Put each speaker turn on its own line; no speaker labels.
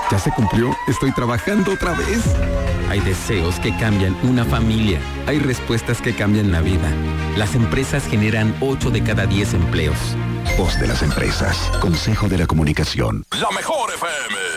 ¿Ya se cumplió? Estoy trabajando otra vez. Hay deseos que cambian una familia. Hay respuestas que cambian la vida. Las empresas generan 8 de cada 10 empleos.
Voz de las empresas. Consejo de la Comunicación.
La mejor FM.